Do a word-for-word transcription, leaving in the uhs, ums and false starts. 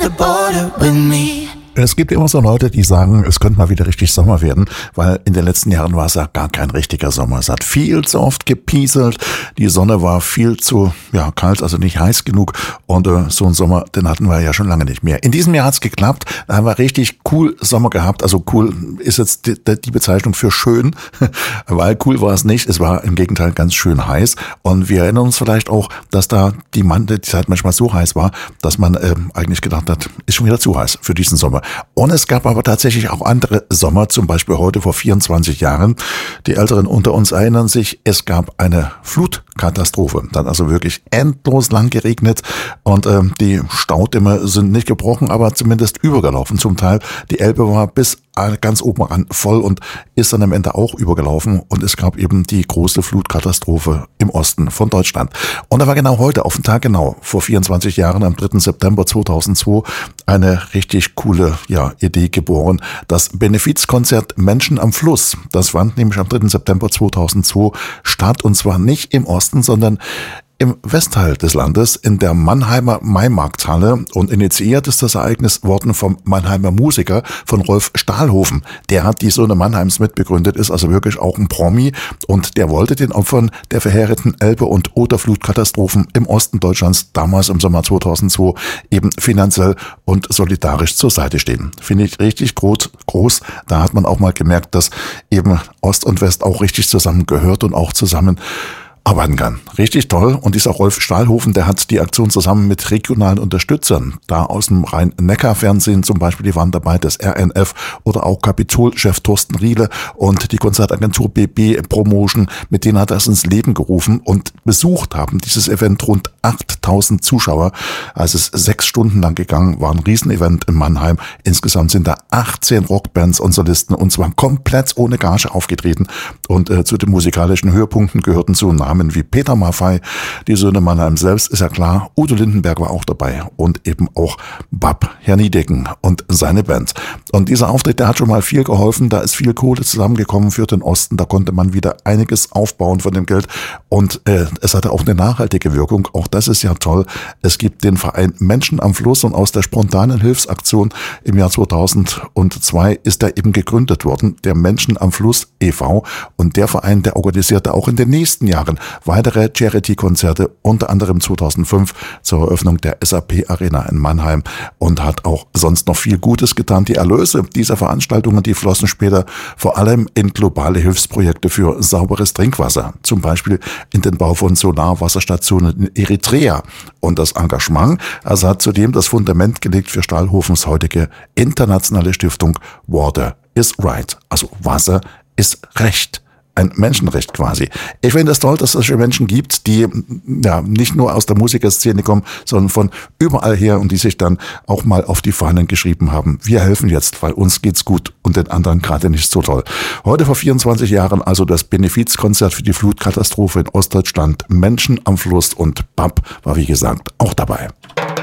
the border with me. Es gibt immer so Leute, die sagen, es könnte mal wieder richtig Sommer werden, weil in den letzten Jahren war es ja gar kein richtiger Sommer. Es hat viel zu oft gepieselt, die Sonne war viel zu ja, kalt, also nicht heiß genug und äh, so einen Sommer, den hatten wir ja schon lange nicht mehr. In diesem Jahr hat es geklappt, da haben wir richtig cool Sommer gehabt, also cool ist jetzt die, die Bezeichnung für schön, weil cool war es nicht, es war im Gegenteil ganz schön heiß und wir erinnern uns vielleicht auch, dass da die, Mann, die Zeit manchmal so heiß war, dass man äh, eigentlich gedacht hat, ist schon wieder zu heiß für diesen Sommer. Und es gab aber tatsächlich auch andere Sommer, zum Beispiel heute vor vierundzwanzig Jahren. Die Älteren unter uns erinnern sich, es gab eine Flutkatastrophe. Dann also wirklich endlos lang geregnet und äh, die Staudämme sind nicht gebrochen, aber zumindest übergelaufen zum Teil. Die Elbe war bis ganz oben ran voll und ist dann am Ende auch übergelaufen und es gab eben die große Flutkatastrophe im Osten von Deutschland. Und da war genau heute, auf den Tag genau, vor vierundzwanzig Jahren, am dritten September zweitausendzwei, eine richtig coole ja, Idee geboren. Das Benefizkonzert Menschen am Fluss, das fand nämlich am dritten September zweitausendzwei statt und zwar nicht im Osten, sondern im Westteil des Landes in der Mannheimer Maimarkthalle und initiiert ist das Ereignis worden vom Mannheimer Musiker, von Rolf Stahlhofen. Der hat die Söhne Mannheims mitbegründet, ist also wirklich auch ein Promi und der wollte den Opfern der verheerenden Elbe- und Oderflutkatastrophen im Osten Deutschlands damals im Sommer zweitausendzwei eben finanziell und solidarisch zur Seite stehen. Finde ich richtig groß, groß. Da hat man auch mal gemerkt, dass eben Ost und West auch richtig zusammengehört und auch zusammen arbeiten kann. Richtig toll. Und dieser Rolf Stahlhofen, der hat die Aktion zusammen mit regionalen Unterstützern, da aus dem Rhein-Neckar-Fernsehen zum Beispiel, die waren dabei, das R N F oder auch Kapitol-Chef Thorsten Riele und die Konzertagentur B B Promotion, mit denen hat er es ins Leben gerufen und besucht haben dieses Event rund achttausend Zuschauer. Also es ist sechs Stunden lang gegangen, war ein Riesenevent in Mannheim. Insgesamt sind da achtzehn Rockbands und Solisten und zwar komplett ohne Gage aufgetreten und äh, zu den musikalischen Höhepunkten gehörten so Namen wie Peter Maffay, die Söhne Mannheim selbst, ist ja klar. Udo Lindenberg war auch dabei und eben auch Bab, Herr Niedecken und seine Band. Und dieser Auftritt, der hat schon mal viel geholfen. Da ist viel Kohle zusammengekommen für den Osten. Da konnte man wieder einiges aufbauen von dem Geld. Und äh, es hatte auch eine nachhaltige Wirkung. Auch das ist ja toll. Es gibt den Verein Menschen am Fluss und aus der spontanen Hilfsaktion im Jahr zweitausendzwei ist er eben gegründet worden, der Menschen am Fluss e V. Und der Verein, der organisierte auch in den nächsten Jahren weitere Charity-Konzerte, unter anderem zweitausendfünf zur Eröffnung der S A P Arena in Mannheim und hat auch sonst noch viel Gutes getan. Die Erlöse dieser Veranstaltungen, die flossen später vor allem in globale Hilfsprojekte für sauberes Trinkwasser, zum Beispiel in den Bau von Solarwasserstationen in Eritrea. Und das Engagement, also hat zudem das Fundament gelegt für Stahlhofens heutige internationale Stiftung Water is Right, also Wasser ist Recht. Ein Menschenrecht quasi. Ich finde es toll, dass es schon Menschen gibt, die ja nicht nur aus der Musikerszene kommen, sondern von überall her und die sich dann auch mal auf die Fahnen geschrieben haben. Wir helfen jetzt, weil uns geht's gut und den anderen gerade nicht so toll. Heute vor vierundzwanzig Jahren also das Benefizkonzert für die Flutkatastrophe in Ostdeutschland. Menschen am Fluss und Bab war wie gesagt auch dabei.